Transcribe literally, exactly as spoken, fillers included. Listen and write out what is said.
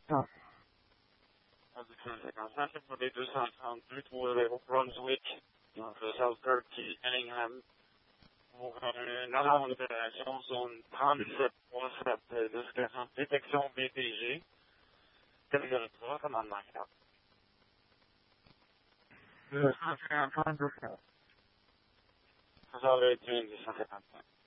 Ah. À deux cent cinquante-cinq, c'est pour les deux cent trente-deux, pour Brunswick, donc Salzburg puis Ellingham, pour euh, une alarme d'opération zone trente-sept trois sept de détection B T G, catégorie trois, commandement quatre. deux cent cinquante-cinq, deux cents. Ça aurait été une deux cent cinquante-cinq.